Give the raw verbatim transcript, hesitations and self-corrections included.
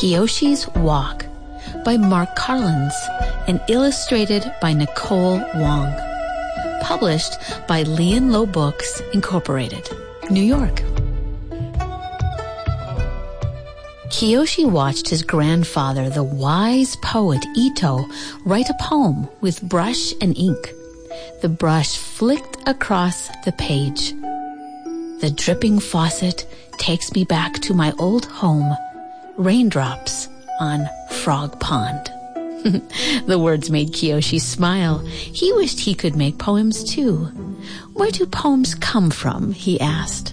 Kiyoshi's Walk by Mark Carlins and illustrated by Nicole Wong. Published by Lee and Low Books, Incorporated, New York. Kiyoshi watched his grandfather, the wise poet Ito, write a poem with brush and ink. The brush flicked across the page. The dripping faucet takes me back to my old home. Raindrops on Frog Pond. The words made Kiyoshi smile. He wished he could make poems too. Where do poems come from? He asked.